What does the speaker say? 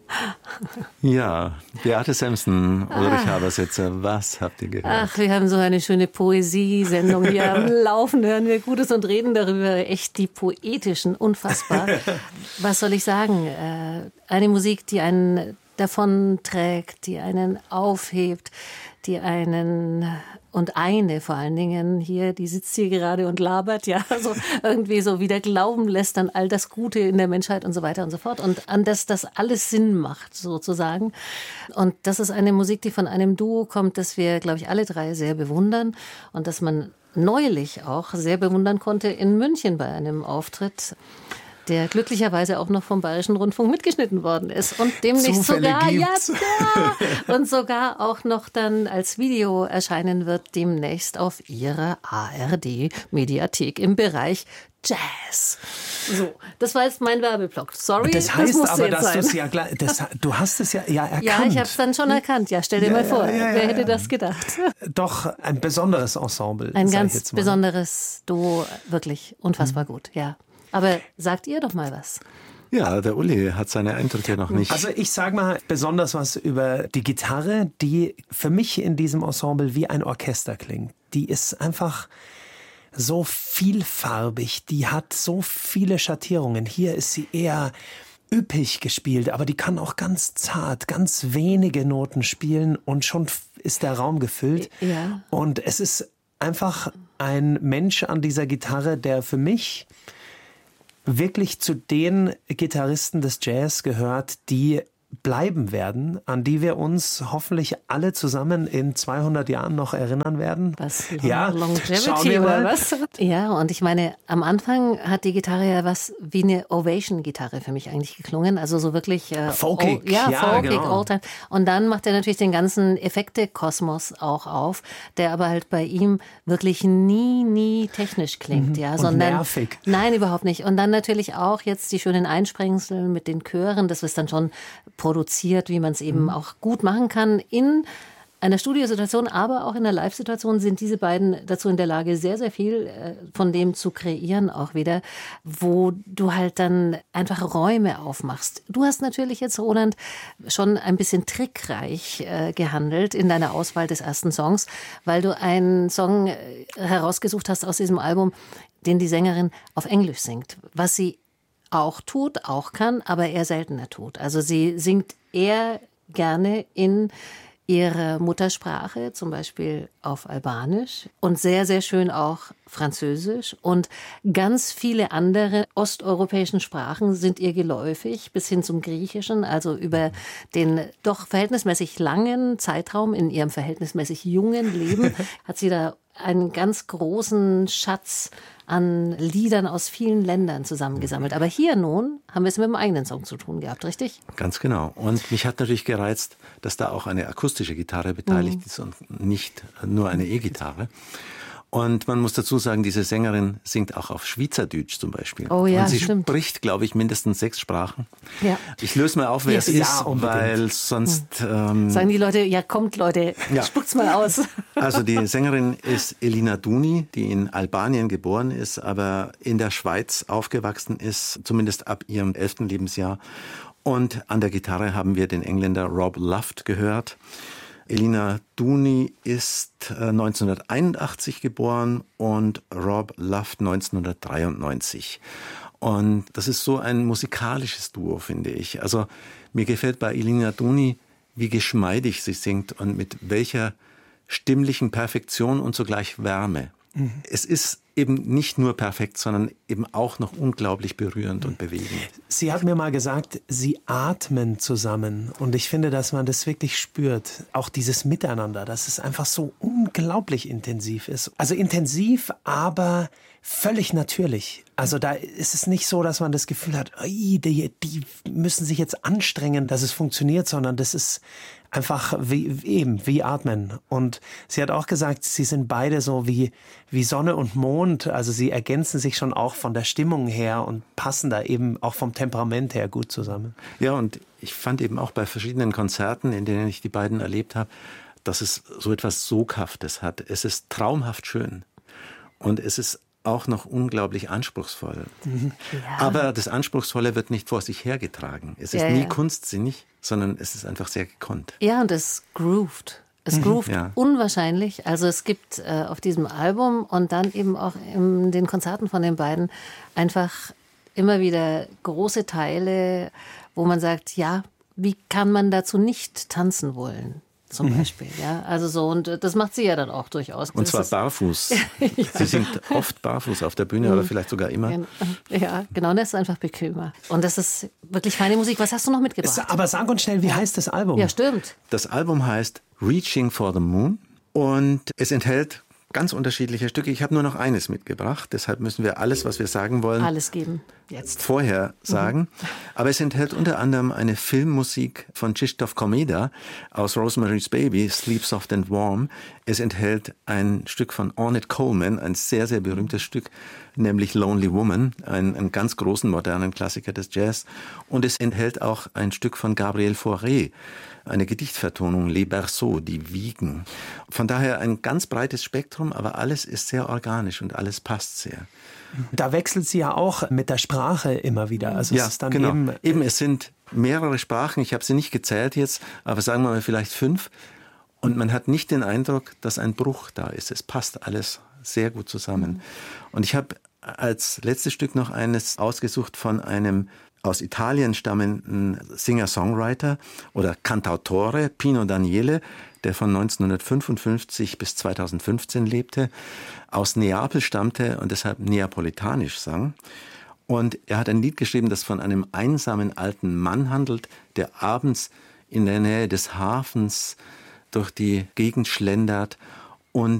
Ja, Beate Samson, Ulrich Habersetzer, was habt ihr gehört? Ach, wir haben so eine schöne Poesiesendung hier am Laufen, hören wir Gutes und reden darüber. Echt die poetischen, unfassbar. Was soll ich sagen? Eine Musik, die einen davonträgt, die einen aufhebt, die einen und eine vor allen Dingen hier, die sitzt hier gerade und labert, ja, so irgendwie so wieder glauben lässt an all das Gute in der Menschheit und so weiter und so fort und an das alles Sinn macht sozusagen. Und das ist eine Musik, die von einem Duo kommt, das wir, glaube ich, alle drei sehr bewundern und das man neulich auch sehr bewundern konnte in München bei einem Auftritt, der glücklicherweise auch noch vom Bayerischen Rundfunk mitgeschnitten worden ist und demnächst sogar auch noch dann als Video erscheinen wird, demnächst auf ihrer ARD-Mediathek im Bereich Jazz. So, das war jetzt mein Werbeblock. Sorry, das heißt das aber, jetzt dass sein. du es ja du hast es ja erkannt. Ja, ich habe es dann schon erkannt. Ja, stell dir mal vor, wer hätte das gedacht? Doch ein besonderes Ensemble. Ein ganz besonderes Duo, wirklich unfassbar gut, ja. Aber sagt ihr doch mal was. Ja, der Uli hat seine Eindrücke noch nicht. Also ich sage mal besonders was über die Gitarre, die für mich in diesem Ensemble wie ein Orchester klingt. Die ist einfach so vielfarbig, die hat so viele Schattierungen. Hier ist sie eher üppig gespielt, aber die kann auch ganz zart, ganz wenige Noten spielen und schon ist der Raum gefüllt. Ja. Und es ist einfach ein Mensch an dieser Gitarre, der für mich wirklich zu den Gitarristen des Jazz gehört, die bleiben werden, an die wir uns hoffentlich alle zusammen in 200 Jahren noch erinnern werden. Was? Ja, Longevity oder was? Ja, und ich meine, am Anfang hat die Gitarre ja was wie eine Ovation-Gitarre für mich eigentlich geklungen. Also so wirklich folkig. Folkig, genau. Oldtime. Und dann macht er natürlich den ganzen Effekte-Kosmos auch auf, der aber halt bei ihm wirklich nie technisch klingt. Ja, und sondern nervig. Nein, überhaupt nicht. Und dann natürlich auch jetzt die schönen Einsprengsel mit den Chören. Das ist dann schon produziert, wie man es eben auch gut machen kann. In einer Studiosituation, aber auch in einer Live-Situation sind diese beiden dazu in der Lage, sehr, sehr viel von dem zu kreieren auch wieder, wo du halt dann einfach Räume aufmachst. Du hast natürlich jetzt, Roland, schon ein bisschen trickreich gehandelt in deiner Auswahl des ersten Songs, weil du einen Song herausgesucht hast aus diesem Album, den die Sängerin auf Englisch singt, was sie auch tut, auch kann, aber eher seltener tut. Also sie singt eher gerne in ihrer Muttersprache, zum Beispiel auf Albanisch und sehr, sehr schön auch Französisch und ganz viele andere osteuropäischen Sprachen sind ihr geläufig, bis hin zum Griechischen, also über den doch verhältnismäßig langen Zeitraum in ihrem verhältnismäßig jungen Leben hat sie da einen ganz großen Schatz an Liedern aus vielen Ländern zusammengesammelt. Aber hier nun haben wir es mit dem eigenen Song zu tun gehabt, richtig? Ganz genau. Und mich hat natürlich gereizt, dass da auch eine akustische Gitarre beteiligt ist und nicht nur eine E-Gitarre. Und man muss dazu sagen, diese Sängerin singt auch auf Schweizerdeutsch zum Beispiel. Oh ja, und sie stimmt. spricht, glaube ich, mindestens 6 Sprachen. Ja. Ich löse mal auf, wer es ist, weil sonst... Sagen die Leute, ja kommt Leute, spuckt's mal aus. Also die Sängerin ist Elina Duni, die in Albanien geboren ist, aber in der Schweiz aufgewachsen ist, zumindest ab ihrem 11. Lebensjahr. Und an der Gitarre haben wir den Engländer Rob Luft gehört. Elina Duni ist 1981 geboren und Rob Luft 1993. Und das ist so ein musikalisches Duo, finde ich. Also mir gefällt bei Elina Duni, wie geschmeidig sie singt und mit welcher stimmlichen Perfektion und zugleich Wärme. Es ist eben nicht nur perfekt, sondern eben auch noch unglaublich berührend und bewegend. Sie hat mir mal gesagt, sie atmen zusammen. Und ich finde, dass man das wirklich spürt. Auch dieses Miteinander, dass es einfach so unglaublich intensiv ist. Also intensiv, aber völlig natürlich. Also da ist es nicht so, dass man das Gefühl hat, die müssen sich jetzt anstrengen, dass es funktioniert, sondern das ist einfach wie atmen. Und sie hat auch gesagt, sie sind beide so wie Sonne und Mond. Also sie ergänzen sich schon auch von der Stimmung her und passen da eben auch vom Temperament her gut zusammen. Ja, und ich fand eben auch bei verschiedenen Konzerten, in denen ich die beiden erlebt habe, dass es so etwas Soghaftes hat. Es ist traumhaft schön. Und es ist auch noch unglaublich anspruchsvoll. Ja. Aber das Anspruchsvolle wird nicht vor sich hergetragen. Es ist nie kunstsinnig, sondern es ist einfach sehr gekonnt. Ja, und es groovt. Es groovt unwahrscheinlich. Also es gibt auf diesem Album und dann eben auch in den Konzerten von den beiden einfach immer wieder große Teile, wo man sagt, ja, wie kann man dazu nicht tanzen wollen? Zum Beispiel, ja. Also so, und das macht sie ja dann auch durchaus. Und zwar barfuß. Sie singt oft barfuß auf der Bühne oder vielleicht sogar immer. Ja, genau, das ist einfach bequemer. Und das ist wirklich feine Musik. Was hast du noch mitgebracht? Aber sag uns schnell, wie heißt das Album? Ja, stimmt. Das Album heißt Reaching for the Moon und es enthält ganz unterschiedliche Stücke. Ich habe nur noch eines mitgebracht, deshalb müssen wir alles, was wir sagen wollen, alles geben jetzt vorher sagen. Aber es enthält unter anderem eine Filmmusik von Krzysztof Komeda aus Rosemary's Baby, Sleep Soft and Warm. Es enthält ein Stück von Ornette Coleman, ein sehr, sehr berühmtes Stück, nämlich Lonely Woman, einen ganz großen modernen Klassiker des Jazz. Und es enthält auch ein Stück von Gabriel Fauré, eine Gedichtvertonung, Les Berceaux, die Wiegen. Von daher ein ganz breites Spektrum, aber alles ist sehr organisch und alles passt sehr. Da wechselt sie ja auch mit der Sprache immer wieder. Also ja, es ist dann genau. Eben, es sind mehrere Sprachen, ich habe sie nicht gezählt jetzt, aber sagen wir mal vielleicht 5. Und man hat nicht den Eindruck, dass ein Bruch da ist. Es passt alles sehr gut zusammen. Und ich habe als letztes Stück noch eines ausgesucht von einem aus Italien stammenden Singer-Songwriter oder Cantautore, Pino Daniele, der von 1955 bis 2015 lebte, aus Neapel stammte und deshalb neapolitanisch sang. Und er hat ein Lied geschrieben, das von einem einsamen alten Mann handelt, der abends in der Nähe des Hafens durch die Gegend schlendert und